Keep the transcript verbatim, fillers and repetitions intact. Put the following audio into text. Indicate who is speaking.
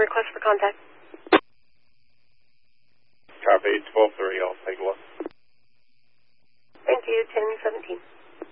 Speaker 1: request for contact.
Speaker 2: Copy, twelve three, I'll take a look.
Speaker 1: Thank you, ten seventeen.